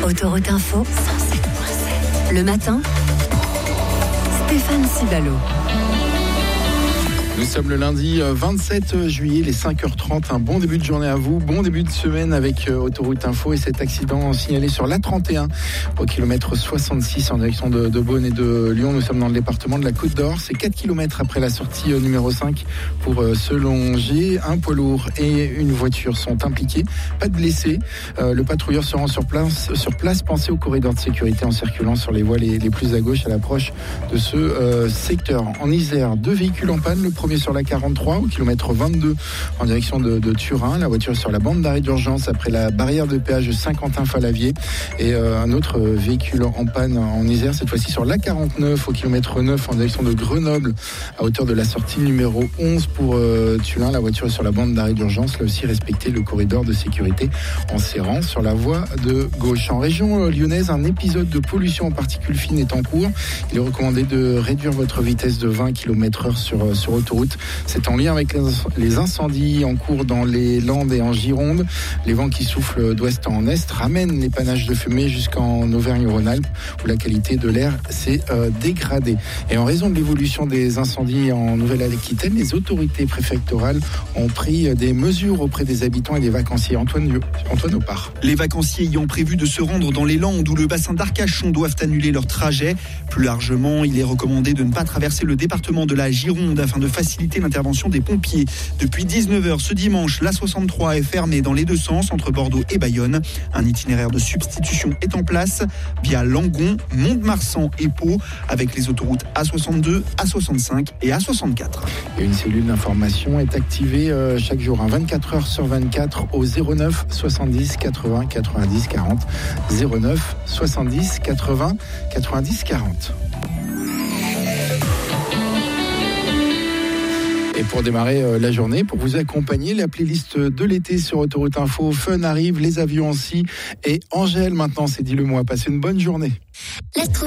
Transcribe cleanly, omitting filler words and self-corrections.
Autoroute Info, le matin, Stéphane Cibalo. Nous sommes le lundi 27 juillet, les 5h30. Un bon début de journée à vous, bon début de semaine avec Autoroute Info et cet accident signalé sur l'A31 au kilomètre 66 en direction de Beaune et de Lyon. Nous sommes dans le département de la Côte d'Or. C'est 4 km après la sortie numéro 5 pour se longer. Un poids lourd et une voiture sont impliqués. Pas de blessés. Le patrouilleur se rend sur place. Pensez au corridor de sécurité en circulant sur les voies les plus à gauche à l'approche de ce secteur. En Isère, 2 véhicules en panne. Le premier sur la 43 au kilomètre 22 en direction de Turin. La voiture est sur la bande d'arrêt d'urgence après la barrière de péage de Saint-Quentin-Falavier. Et un autre véhicule en panne en Isère, cette fois-ci sur la 49 au kilomètre 9 en direction de Grenoble à hauteur de la sortie numéro 11 pour Turin. La voiture est sur la bande d'arrêt d'urgence. Là aussi, respectez le corridor de sécurité en serrant sur la voie de gauche. En région lyonnaise, un épisode de pollution en particules fines est en cours. Il est recommandé de réduire votre vitesse de 20 km/h sur autoroute. C'est en lien avec les incendies en cours dans les Landes et en Gironde. Les vents qui soufflent d'ouest en est ramènent les panaches de fumée jusqu'en Auvergne-Rhône-Alpes où la qualité de l'air s'est dégradée. Et en raison de l'évolution des incendies en Nouvelle-Aquitaine, les autorités préfectorales ont pris des mesures auprès des habitants et des vacanciers. Antoine Opar. Les vacanciers ayant prévu de se rendre dans les Landes ou le bassin d'Arcachon doivent annuler leur trajet. Plus largement, il est recommandé de ne pas traverser le département de la Gironde afin de faciliter l'intervention des pompiers. Depuis 19h ce dimanche, l'A63 est fermée dans les deux sens entre Bordeaux et Bayonne. Un itinéraire de substitution est en place via Langon, Mont-de-Marsan et Pau avec les autoroutes A62, A65 et A64. Et une cellule d'information est activée chaque jour, 24 heures sur 24 au 09 70 80 90 40. 09 70 80 90 40. Et pour démarrer la journée, pour vous accompagner, la playlist de l'été sur Autoroute Info. Fun arrive, les avions aussi. Et Angèle, maintenant, c'est dit le mois. Passez une bonne journée.